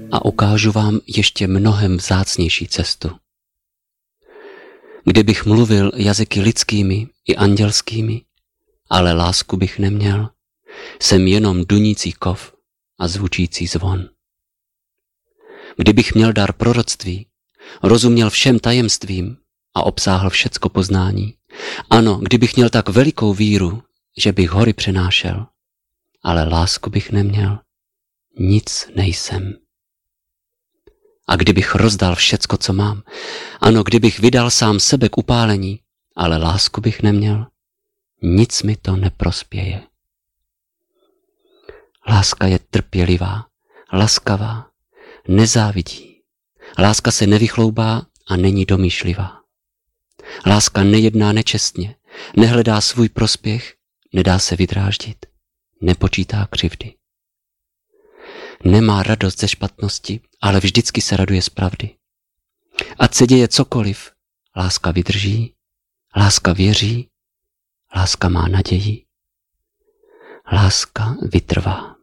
a ukážu vám ještě mnohem vzácnější cestu. Kdybych mluvil jazyky lidskými i andělskými, ale lásku bych neměl, jsem jenom dunící kov a zvučící zvon. Kdybych měl dar proroctví, rozuměl všem tajemstvím a obsáhl všecko poznání, ano, kdybych měl tak velikou víru, že bych hory přenášel, ale lásku bych neměl, nic nejsem. A kdybych rozdal všecko, co mám, ano, kdybych vydal sám sebe k upálení, ale lásku bych neměl, nic mi to neprospěje. Láska je trpělivá, laskavá, nezávidí. Láska se nevychloubá a není domýšlivá. Láska nejedná nečestně, nehledá svůj prospěch, nedá se vydráždit, nepočítá křivdy. Nemá radost ze špatnosti, ale vždycky se raduje z pravdy. Ať se děje cokoliv, láska vydrží, láska věří, láska má naději, láska vytrvá.